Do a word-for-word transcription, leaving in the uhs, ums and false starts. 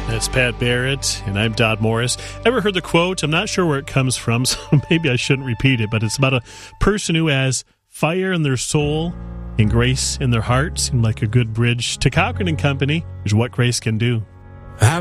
That's Pat Barrett, and I'm Dodd Morris. Ever heard the quote? I'm not sure where it comes from, so maybe I shouldn't repeat it, but it's about a person who has fire in their soul and grace in their heart. Seemed like a good bridge to Cochran and Company, which is what grace can do.